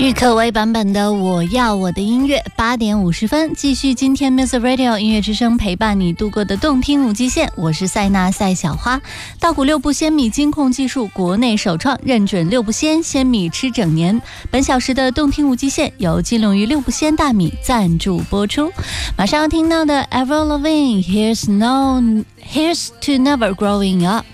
郁可唯版本的我要我的音乐，8点50分，继续今天 Music Radio 音乐之声陪伴你度过的动听无极限。我是塞纳赛小花。稻谷6步鲜米金控技术国内首创，认准6步鲜米吃整年。本小时的动听无极限由金龙鱼6步鲜大米赞助播出。马上要听到的 Avril Lavigne Here's to Never Growing Up。